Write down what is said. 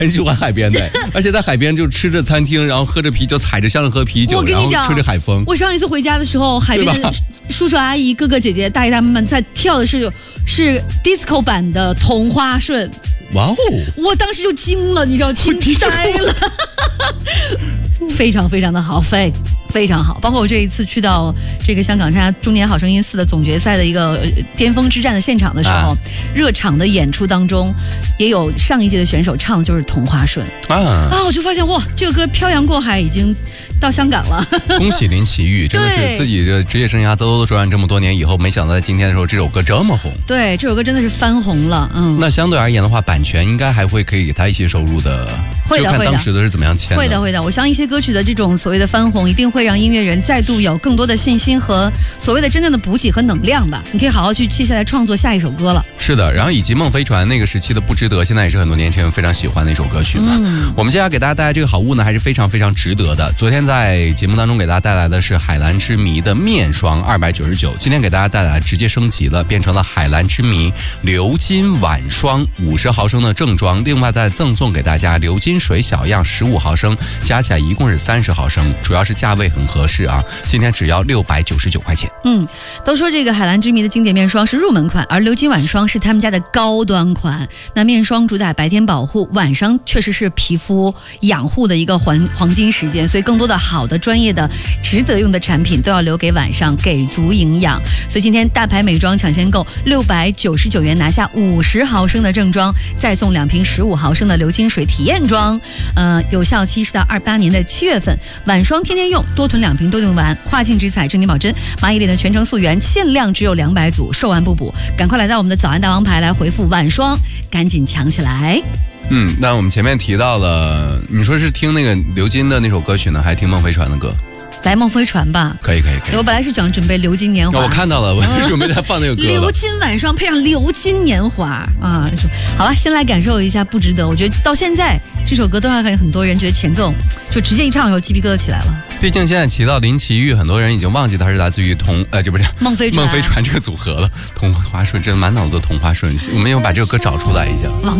很喜欢海边的，而且在海边就吃着餐厅，然后喝着啤酒，踩着香喝啤酒，然后吹着海风。 我上一次回家的时候，海边的叔叔阿姨、哥哥姐姐、大爷大妈们在跳的是 disco 版的《同花顺》。 哇哦！ 我当时就惊了，你知道，惊呆了。非常非常的好，非常好。包括我这一次去到这个香港参加中年好声音4的总决赛的一个巅峰之战的现场的时候，热场的演出当中，也有上一届的选手唱的就是《同花顺》我就发现哇，这个歌漂洋过海已经到香港了。 恭喜林奇玉，真的是自己的职业生涯兜转这么多年以后，没想到在今天的时候这首歌这么红。 对，这首歌真的是翻红了。 那相对而言的话，版权应该还会可以给他一些收入的。 会的， 就看当时的是怎么样签的。 会的。我相信一些歌曲的这种所谓的翻红，一定会让音乐人再度有更多的信心和所谓的真正的补给和能量吧。你可以好好去接下来创作下一首歌了。 是的，然后以及孟非传那个时期的不值得，现在也是很多年轻人非常喜欢的一首歌曲嘛。我们接下来给大家带来这个好物呢，还是非常非常值得的。昨天在节目当中给大家带来的是海蓝之谜的面霜299，今天给大家带来直接升级了，变成了海蓝之谜鎏金晚霜50毫升的正装，另外再赠送给大家鎏金水小样15毫升，加起来一共是30毫升，主要是价位很合适啊，今天只要699块钱。 都说这个海蓝之谜的经典面霜是入门款，而鎏金晚霜是他们家的高端款。那面霜主打白天保护，晚上确实是皮肤养护的一个黄金时间，所以更多的好的专业的值得用的产品都要留给晚上，给足营养。所以今天大牌美妆抢先购699元拿下50毫升的正装，再送2瓶15毫升的鎏金水体验装，有效期是到28年的7月份。晚霜天天用，多囤2瓶都用完，跨境直采正品保真，蚂蚁脸的全程溯源，限量只有200组，售完不补。赶快来到我们的早安大王牌来回复晚霜，赶紧抢起来。 那我们前面提到了，你说是听那个鎏金的那首歌曲呢，还听孟非传的歌？ 来孟非传吧， 可以。 我本来是准备鎏金年华， 我看到了，我是准备在放那个歌了。 鎏金晚上配上鎏金年华啊！好吧，先来感受一下不值得。我觉得到现在这首歌都还很多人觉得前奏就直接一唱的时候鸡皮疙瘩起来了。 毕竟现在提到林奇玉，很多人已经忘记他是来自于这不是孟非传这个组合了。同花顺真满脑子的同花顺，我们要把这个歌找出来一下。